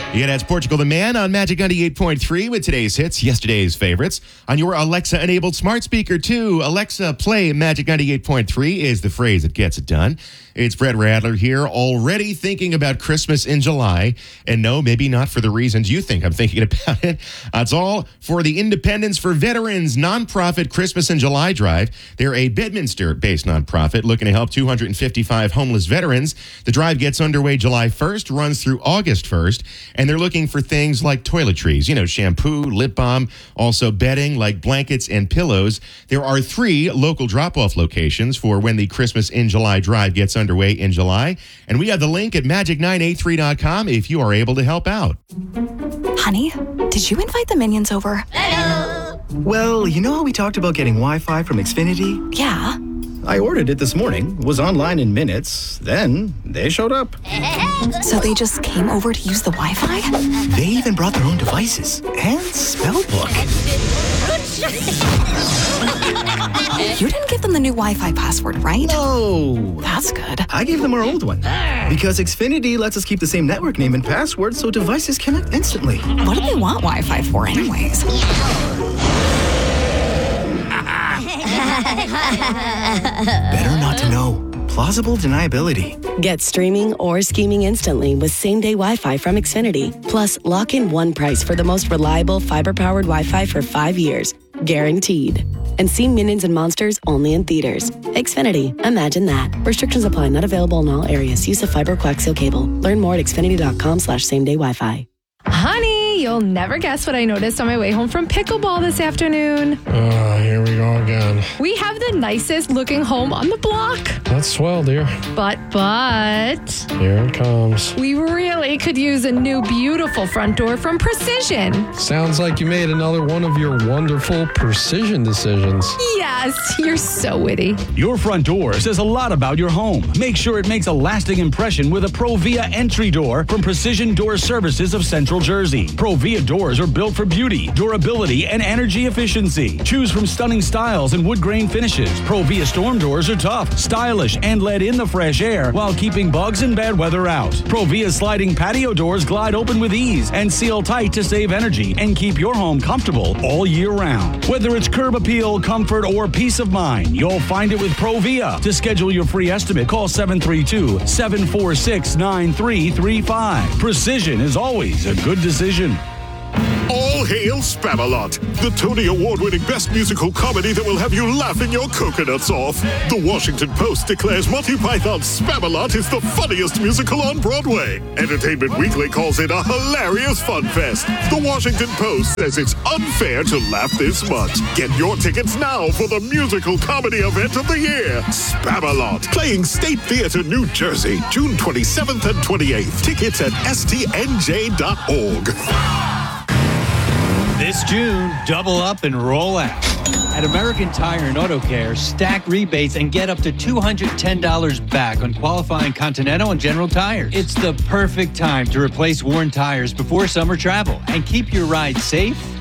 Yeah, that's Portugal the Man on Magic 98.3 with today's hits, yesterday's favorites. On your Alexa-enabled smart speaker, too. Alexa, play Magic 98.3 is the phrase that gets it done. It's Brett Radler here, already thinking about Christmas in July. And no, maybe not for the reasons you think I'm thinking about it. It's all for the Independence for Veterans nonprofit Christmas in July drive. They're a Bedminster-based nonprofit looking to help 255 homeless veterans. The drive gets underway July 1st, runs through August 1st. And they're looking for things like toiletries, shampoo, lip balm, also bedding like blankets and pillows. There are 3 local drop-off locations for when the Christmas in July drive gets underway in July. And we have the link at magic983.com if you are able to help out. Honey, did you invite the minions over? Hello. Well, you know how we talked about getting Wi-Fi from Xfinity? Yeah. I ordered it this morning, was online in minutes, then they showed up. So they just came over to use the Wi-Fi? They even brought their own devices and spell book. You didn't give them the new Wi-Fi password, right? No. That's good. I gave them our old one because Xfinity lets us keep the same network name and password so devices connect instantly. What do they want Wi-Fi for anyways? Better not to know. Plausible deniability. Get streaming or scheming instantly with same-day Wi-Fi from Xfinity. Plus, lock in one price for the most reliable fiber-powered Wi-Fi for 5 years. Guaranteed. And see Minions and Monsters only in theaters. Xfinity. Imagine that. Restrictions apply. Not available in all areas. Use of fiber coaxial cable. Learn more at xfinity.com/same-day Wi-Fi. Honey, you'll never guess what I noticed on my way home from pickleball this afternoon. Here we go again. We have the nicest looking home on the block. That's swell, dear. But. Here it comes. We really could use a new beautiful front door from Precision. Sounds like you made another one of your wonderful precision decisions. Yes, you're so witty. Your front door says a lot about your home. Make sure it makes a lasting impression with a Provia entry door from Precision Door Services of Central Jersey. Provia doors are built for beauty, durability, and energy efficiency. Choose from stunning styles and wood grain finishes. Provia storm doors are tough, stylish, and let in the fresh air while keeping bugs and bad weather out. Provia sliding patio doors glide open with ease and seal tight to save energy and keep your home comfortable all year round. Whether it's curb appeal, comfort, or peace of mind, you'll find it with Provia. To schedule your free estimate, call 732-746-9335. Precision is always a good decision. All hail Spamalot, the Tony Award-winning best musical comedy that will have you laughing your coconuts off. The Washington Post declares Monty Python's Spamalot is the funniest musical on Broadway. Entertainment Weekly calls it a hilarious fun fest. The Washington Post says it's unfair to laugh this much. Get your tickets now for the musical comedy event of the year, Spamalot, playing State Theater, New Jersey, June 27th and 28th. Tickets at stnj.org. This June, double up and roll out. At American Tire and Auto Care, stack rebates and get up to $210 back on qualifying Continental and General tires. It's the perfect time to replace worn tires before summer travel and keep your ride safe